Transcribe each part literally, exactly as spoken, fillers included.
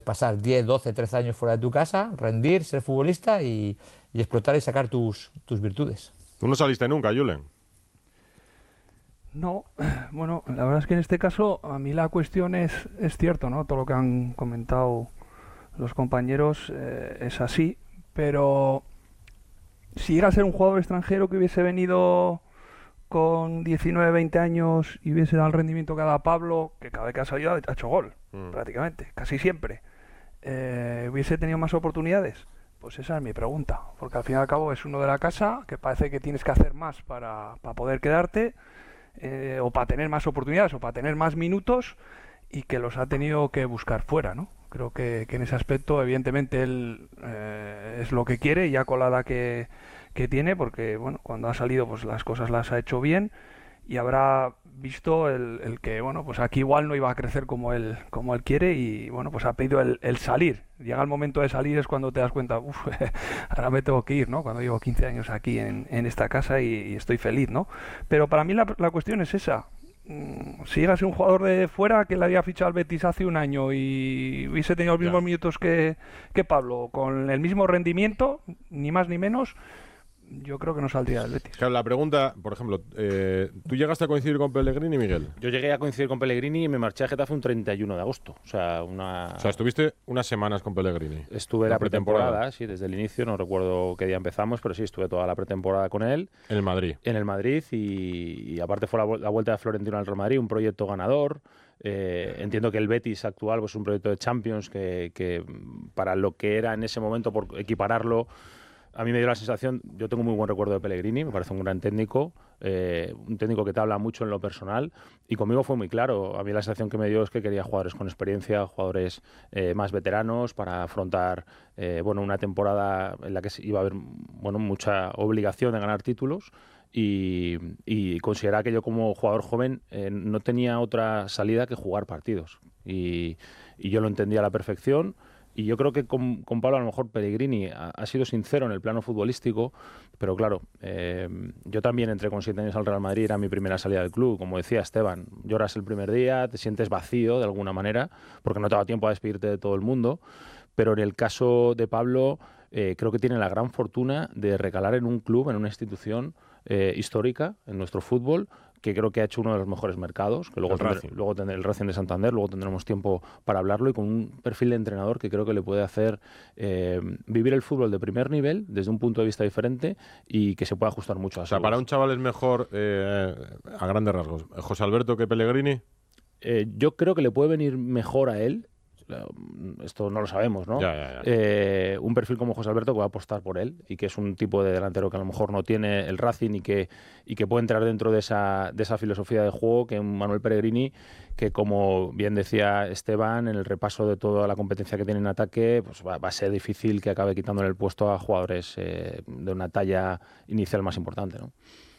pasar diez, doce, trece años fuera de tu casa, rendir, ser futbolista y, y explotar y sacar tus, tus virtudes. Tú no saliste nunca, Julen. No, bueno, la verdad es que en este caso a mí la cuestión es, es cierto, ¿no? Todo lo que han comentado los compañeros eh, es así, pero si llega a ser un jugador extranjero que hubiese venido con diecinueve, veinte años y hubiese dado el rendimiento que ha dado Pablo, que cada vez que ha salido ha hecho gol, mm. prácticamente, casi siempre, eh, ¿hubiese tenido más oportunidades? Pues esa es mi pregunta, porque al fin y al cabo es uno de la casa, que parece que tienes que hacer más para, para poder quedarte, eh, o para tener más oportunidades, o para tener más minutos, y que los ha tenido que buscar fuera, ¿no? Creo que, que en ese aspecto, evidentemente, él eh, es lo que quiere, ya con la edad que, que tiene, porque bueno, cuando ha salido, pues las cosas las ha hecho bien, y habrá visto el, el que, bueno, pues aquí igual no iba a crecer como él, como él quiere, y bueno, pues ha pedido el, el salir. Llega el momento de salir, es cuando te das cuenta, uff, ahora me tengo que ir, ¿no? Cuando llevo quince años aquí en, en esta casa y, y estoy feliz, ¿no? Pero para mí la, la cuestión es esa. Si llegase un jugador de fuera que le había fichado al Betis hace un año y hubiese tenido los mismos ya. minutos que, que Pablo, con el mismo rendimiento, ni más ni menos, yo creo que no saldría del Betis. Claro, la pregunta, por ejemplo, eh, ¿tú llegaste a coincidir con Pellegrini, Miguel? Yo llegué a coincidir con Pellegrini y me marché a Getafe un treinta y uno de agosto. O sea, una... O sea, estuviste unas semanas con Pellegrini. Estuve la, la pretemporada, pretemporada, sí, desde el inicio, no recuerdo qué día empezamos, pero sí, estuve toda la pretemporada con él. En el Madrid. En el Madrid y, y aparte fue la, la vuelta de Florentino al Real Madrid, un proyecto ganador. Eh, entiendo que el Betis actual pues, es un proyecto de Champions que, que para lo que era en ese momento, por equipararlo, a mí me dio la sensación, yo tengo muy buen recuerdo de Pellegrini, me parece un gran técnico, eh, un técnico que te habla mucho en lo personal, y conmigo fue muy claro. A mí la sensación que me dio es que quería jugadores con experiencia, jugadores eh, más veteranos para afrontar eh, bueno, una temporada en la que iba a haber bueno, mucha obligación de ganar títulos, y, y consideraba que yo como jugador joven eh, no tenía otra salida que jugar partidos, y, y yo lo entendía a la perfección. Y yo creo que con, con Pablo a lo mejor Pellegrini ha, ha sido sincero en el plano futbolístico, pero claro, eh, yo también entré con siete años al Real Madrid, era mi primera salida del club, como decía Esteban, lloras el primer día, te sientes vacío de alguna manera, porque no te ha dado tiempo a despedirte de todo el mundo, pero en el caso de Pablo eh, creo que tiene la gran fortuna de recalar en un club, en una institución eh, histórica en nuestro fútbol, que creo que ha hecho uno de los mejores mercados, que luego, el, tendré, Racing. luego tendré el Racing de Santander, luego tendremos tiempo para hablarlo, y con un perfil de entrenador que creo que le puede hacer eh, vivir el fútbol de primer nivel desde un punto de vista diferente y que se puede ajustar mucho a O sea, salud. para un chaval es mejor, eh, a grandes rasgos, José Alberto que Pellegrini. Eh, yo creo que le puede venir mejor a él. Esto no lo sabemos, ¿no? Ya, ya, ya. Eh, un perfil como José Alberto que va a apostar por él y que es un tipo de delantero que a lo mejor no tiene el Racing y que, y que puede entrar dentro de esa, de esa filosofía de juego que un Manuel Pellegrini, que como bien decía Esteban, en el repaso de toda la competencia que tiene en ataque, pues va, va a ser difícil que acabe quitándole el puesto a jugadores eh, de una talla inicial más importante, ¿no?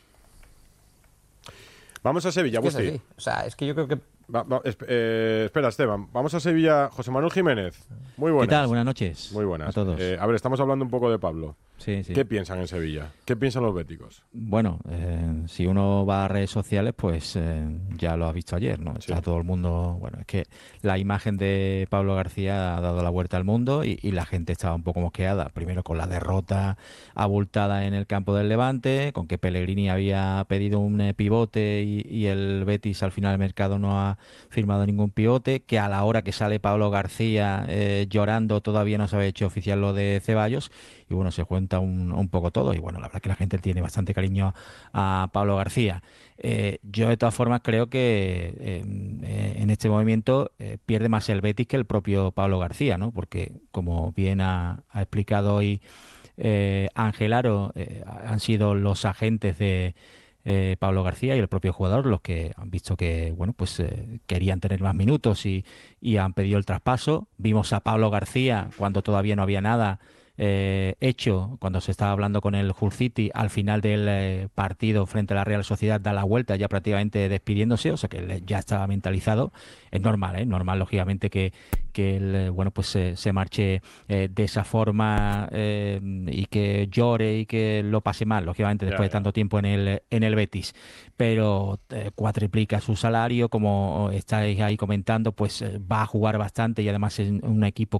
Vamos a Sevilla, es que Busti. es o sea, es que yo creo que Va, va, eh, espera, Esteban. Vamos a Sevilla. José Manuel Jiménez. Muy buenas. ¿Qué tal? Buenas noches. Muy buenas. A todos. Eh, a ver, estamos hablando un poco de Pablo. Sí, sí. ¿Qué piensan en Sevilla? ¿Qué piensan los béticos? Bueno, eh, si uno va a redes sociales, pues eh, ya lo ha visto ayer, ¿no? Sí. Está todo el mundo... Bueno, es que la imagen de Pablo García ha dado la vuelta al mundo y, y la gente estaba un poco mosqueada. Primero con la derrota abultada en el campo del Levante, con que Pellegrini había pedido un eh, pivote y, y el Betis al final del mercado no ha firmado ningún pivote, que a la hora que sale Pablo García eh, llorando todavía no se había hecho oficial lo de Ceballos. Y bueno, se cuenta un, un poco todo y bueno, la verdad es que la gente tiene bastante cariño a, a Pablo García. Eh, yo de todas formas creo que eh, eh, en este movimiento eh, pierde más el Betis que el propio Pablo García, ¿no? Porque como bien ha, ha explicado hoy eh, Ángel Aro, eh, han sido los agentes de eh, Pablo García y el propio jugador los que han visto que bueno, pues eh, querían tener más minutos y, y han pedido el traspaso. Vimos a Pablo García cuando todavía no había nada Eh, hecho, cuando se estaba hablando con el Hull City al final del eh, partido frente a la Real Sociedad, da la vuelta ya prácticamente despidiéndose, o sea que él ya estaba mentalizado. Es normal, ¿eh? Normal lógicamente que, que él bueno, pues eh, se marche eh, de esa forma eh, y que llore y que lo pase mal, lógicamente después Ya, ya. de tanto tiempo en el, en el Betis, pero eh, cuatriplica su salario, como estáis ahí comentando, pues eh, va a jugar bastante y además es un equipo